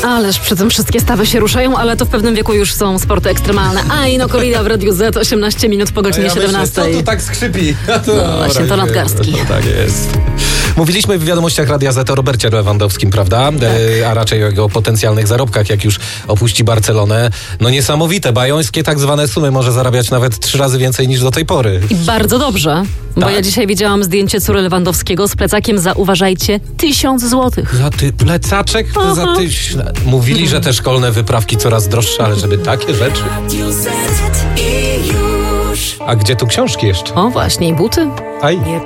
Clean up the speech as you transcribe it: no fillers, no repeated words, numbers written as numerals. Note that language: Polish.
Ależ przy tym wszystkie stawy się ruszają, ale to w pewnym wieku już są sporty ekstremalne. A Ino Corrida w Radiu Z, 18 minut po godzinie 17. Myślę, co tu tak skrzypi? No właśnie, to nadgarstki. No, tak jest. Mówiliśmy w wiadomościach Radia Z o Robercie Lewandowskim, prawda? Tak. A raczej o jego potencjalnych zarobkach, jak już opuści Barcelonę. No niesamowite, bajońskie tak zwane sumy, może zarabiać nawet 3 razy więcej niż do tej pory. I bardzo dobrze, bo Tak. ja dzisiaj widziałam zdjęcie córy Lewandowskiego z plecakiem za, uważajcie, 1000 złotych. Za plecaczek? To za Mówili, że te szkolne wyprawki coraz droższe, ale żeby takie rzeczy. A gdzie tu książki jeszcze? O właśnie, i buty. Aj.